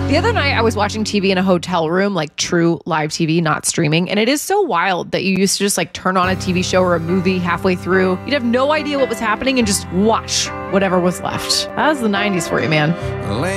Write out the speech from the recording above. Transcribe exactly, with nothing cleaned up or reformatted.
The other night I was watching T V in a hotel room, like true live T V, not streaming. And it is so wild that you used to just like turn on a T V show or a movie halfway through. You'd have no idea what was happening and just watch whatever was left. That was the nineties for you, man.